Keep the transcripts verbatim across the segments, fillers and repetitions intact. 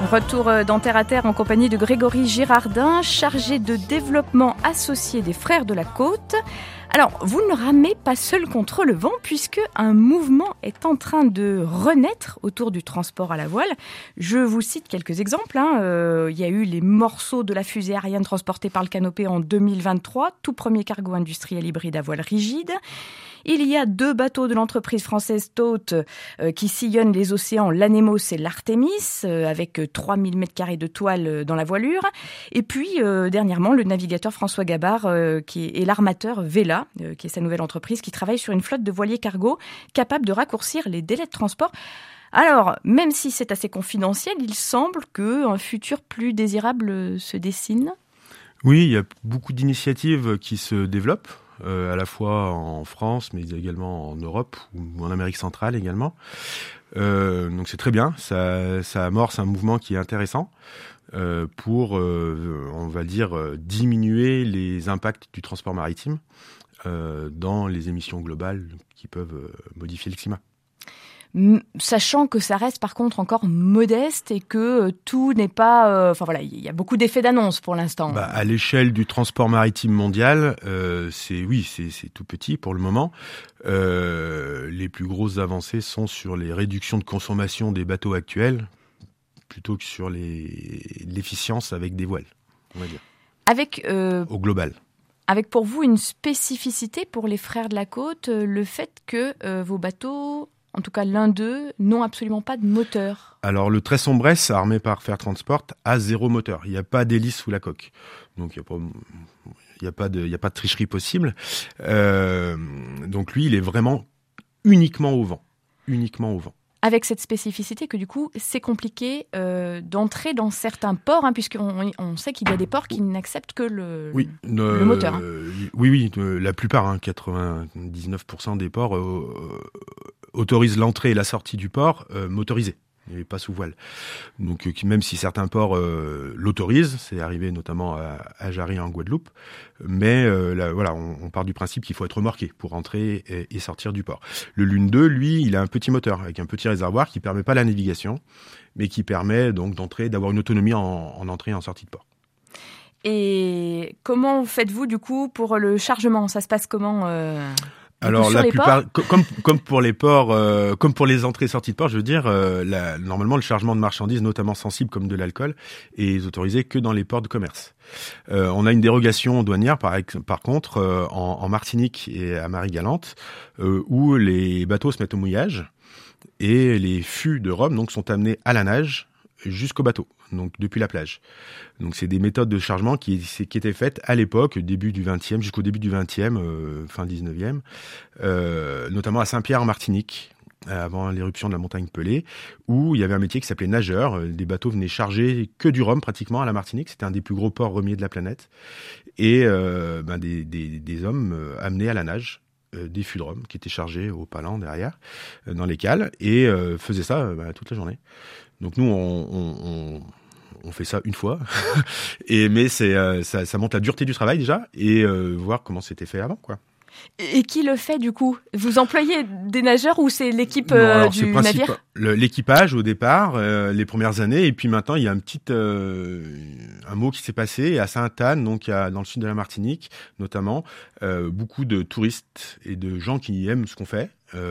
Retour dans Terre à Terre en compagnie de Grégory Girardin, chargé de développement associé des Frères de la Côte. Alors, vous ne ramez pas seul contre le vent puisque un mouvement est en train de renaître autour du transport à la voile. Je vous cite quelques exemples. Hein. Euh, il y a eu les morceaux de la fusée Ariane transportés par le Canopé en deux mille vingt-trois, tout premier cargo industriel hybride à voile rigide. Il y a deux bateaux de l'entreprise française Todt euh, qui sillonnent les océans, l'Anemos et l'Artemis, euh, avec trois mille mètres carrés de toile dans la voilure. Et puis, euh, dernièrement, le navigateur François Gabard euh, qui est, et l'armateur Vela, euh, qui est sa nouvelle entreprise, qui travaille sur une flotte de voiliers cargo capable de raccourcir les délais de transport. Alors, même si c'est assez confidentiel, il semble qu'un futur plus désirable se dessine. Oui, il y a beaucoup d'initiatives qui se développent. Euh, à la fois en France, mais également en Europe ou en Amérique centrale également. Euh, donc c'est très bien, ça, ça amorce un mouvement qui est intéressant euh, pour, euh, on va dire, euh, diminuer les impacts du transport maritime euh, dans les émissions globales qui peuvent euh, modifier le climat. Sachant que ça reste par contre encore modeste et que tout n'est pas... Euh, enfin voilà, il y a beaucoup d'effets d'annonce pour l'instant. Bah, à l'échelle du transport maritime mondial, euh, c'est oui, c'est, c'est tout petit pour le moment. Euh, les plus grosses avancées sont sur les réductions de consommation des bateaux actuels plutôt que sur les, l'efficience avec des voiles, on va dire. Avec, euh, au global. Avec pour vous une spécificité pour les Frères de la Côte, le fait que euh, vos bateaux... En tout cas, l'un d'eux n'ont absolument pas de moteur. Alors, le Tresson Bresse, armé par Fair Transport, a zéro moteur. Il n'y a pas d'hélice sous la coque. Donc, il n'y a pas, il y a pas de, il y a pas de tricherie possible. Euh, donc, lui, il est vraiment uniquement au vent. Uniquement au vent. Avec cette spécificité que, du coup, c'est compliqué euh, d'entrer dans certains ports, hein, puisqu'on on sait qu'il y a des ports qui n'acceptent que le, oui, le, euh, le moteur. Hein. Oui, oui, euh, la plupart, hein, quatre-vingt-dix-neuf pour cent des ports euh, autorisent l'entrée et la sortie du port euh, motorisé. Et pas sous voile. Donc, euh, même si certains ports euh, l'autorisent, c'est arrivé notamment à, à Jarry en Guadeloupe, mais euh, là, voilà, on, on part du principe qu'il faut être remorqué pour entrer et, et sortir du port. Le Lune deux, lui, il a un petit moteur avec un petit réservoir qui permet pas la navigation, mais qui permet donc d'entrer, d'avoir une autonomie en, en entrée et en sortie de port. Et comment faites-vous du coup pour le chargement ? Ça se passe comment euh... Alors la plupart, comme comme pour les ports, euh, comme pour les entrées et sorties de port, je veux dire, euh, la, normalement le chargement de marchandises, notamment sensibles comme de l'alcool, est autorisé que dans les ports de commerce. Euh, on a une dérogation douanière par par contre euh, en, en Martinique et à Marie-Galante, euh, où les bateaux se mettent au mouillage et les fûts de rhum donc sont amenés à la nage jusqu'au bateau, donc depuis la plage. Donc c'est des méthodes de chargement qui, qui étaient faites à l'époque, début du vingtième, jusqu'au début du vingtième, euh, fin dix-neuvième, euh, notamment à Saint-Pierre en Martinique, avant l'éruption de la montagne Pelée, où il y avait un métier qui s'appelait nageur. Des bateaux venaient charger que du rhum pratiquement à la Martinique. C'était un des plus gros ports rhummiers de la planète. Et euh, ben, des, des, des hommes euh, amenés à la nage. Euh, des fûts de rhum qui étaient chargés au palan derrière, euh, dans les cales, et euh, faisaient ça euh, bah, toute la journée. Donc nous, on, on, on, on fait ça une fois, et mais c'est euh, ça, ça montre la dureté du travail déjà, et euh, voir comment c'était fait avant, quoi. Et qui le fait du coup ? Vous employez des nageurs ou c'est l'équipe euh, non, alors, du c'est navire ? le, L'équipage au départ, euh, les premières années, et puis maintenant il y a un petit euh, un mot qui s'est passé à Sainte-Anne, donc à, dans le sud de la Martinique notamment, euh, beaucoup de touristes et de gens qui aiment ce qu'on fait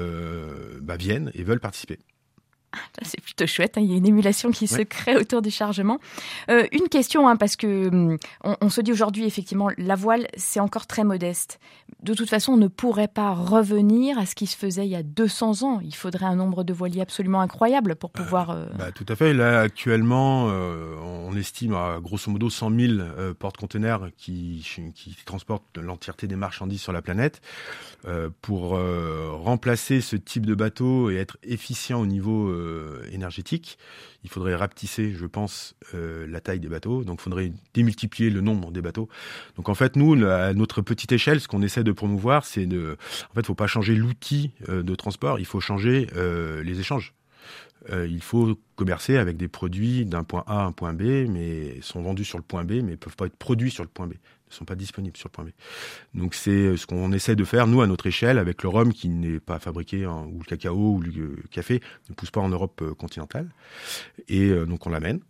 euh, bah, viennent et veulent participer. C'est plutôt chouette, hein, il y a une émulation qui ouais. se crée autour du chargement. Euh, une question, hein, parce que on, on se dit aujourd'hui, effectivement, la voile, c'est encore très modeste. De toute façon, on ne pourrait pas revenir à ce qui se faisait il y a deux cents ans. Il faudrait un nombre de voiliers absolument incroyable pour pouvoir... Euh... Bah, tout à fait. Là, actuellement, euh, on estime à grosso modo cent mille euh, porte-containers qui, qui transportent l'entièreté des marchandises sur la planète. Euh, pour euh, remplacer ce type de bateau et être efficient au niveau euh, énergétique, il faudrait rapetisser, je pense, euh, la taille des bateaux. Donc, il faudrait démultiplier le nombre des bateaux. Donc, en fait, nous, à notre petite échelle, ce qu'on essaie de promouvoir, c'est de... En fait, il ne faut pas changer l'outil euh, de transport, il faut changer euh, les échanges. Euh, il faut commercer avec des produits d'un point A à un point B, mais sont vendus sur le point B, mais ne peuvent pas être produits sur le point B. Ne sont pas disponibles sur le point B. Donc c'est ce qu'on essaie de faire, nous, à notre échelle, avec le rhum qui n'est pas fabriqué, hein, ou le cacao, ou le café, ne pousse pas en Europe euh, continentale. Et euh, donc on l'amène.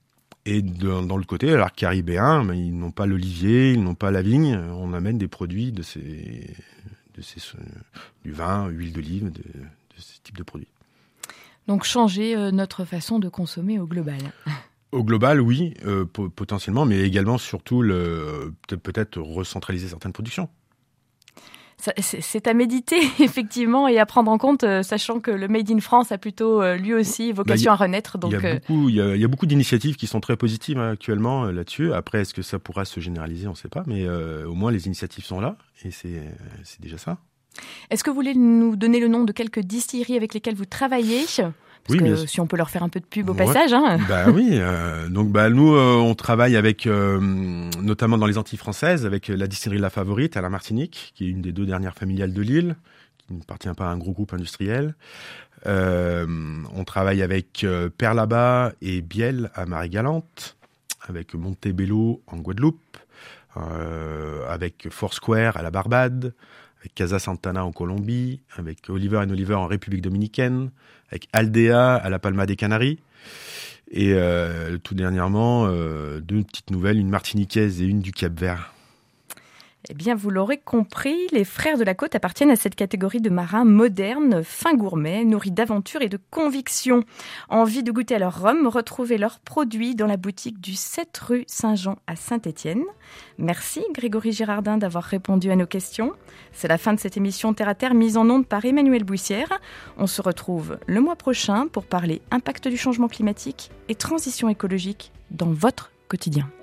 Et de, dans le côté, l'arc caribéen, ben, ils n'ont pas l'olivier, ils n'ont pas la vigne. On amène des produits de ces, de ces, du vin, huile d'olive, de, de ce type de produits. Donc changer euh, notre façon de consommer au global. Au global, oui, euh, po- potentiellement, mais également, surtout, le, peut-être, peut-être recentraliser certaines productions. Ça, c'est, c'est à méditer, effectivement, et à prendre en compte, euh, sachant que le Made in France a plutôt, euh, lui aussi, vocation bah, y, à renaître. Donc, il, y a beaucoup, il, y a, il y a beaucoup d'initiatives qui sont très positives hein, actuellement euh, là-dessus. Après, est-ce que ça pourra se généraliser ? On ne sait pas, mais euh, au moins, les initiatives sont là, et c'est, c'est déjà ça. Est-ce que vous voulez nous donner le nom de quelques distilleries avec lesquelles vous travaillez ? Parce oui, que bien... si on peut leur faire un peu de pub au ouais. passage. Hein. Bah oui. Euh, donc bah nous euh, on travaille avec euh, notamment dans les Antilles françaises avec la distillerie La Favorite à la Martinique, qui est une des deux dernières familiales de l'île, qui ne appartient pas à un gros groupe industriel. Euh, on travaille avec euh, Perlaba et Biel à Marie-Galante, avec Montebello en Guadeloupe, euh, avec Foursquare à la Barbade, avec Casa Santana en Colombie, avec Oliver and Oliver en République dominicaine, avec Aldea à la Palma des Canaries. Et euh, tout dernièrement, euh, deux petites nouvelles, une martiniquaise et une du Cap-Vert. Eh bien, vous l'aurez compris, les Frères de la Côte appartiennent à cette catégorie de marins modernes, fins gourmets, nourris d'aventure et de conviction. Envie de goûter à leur rhum, retrouvez leurs produits dans la boutique du sept rue Saint-Jean à Saint-Étienne. Merci Grégory Girardin d'avoir répondu à nos questions. C'est la fin de cette émission Terre à Terre mise en onde par Emmanuel Bouissière. On se retrouve le mois prochain pour parler impact du changement climatique et transition écologique dans votre quotidien.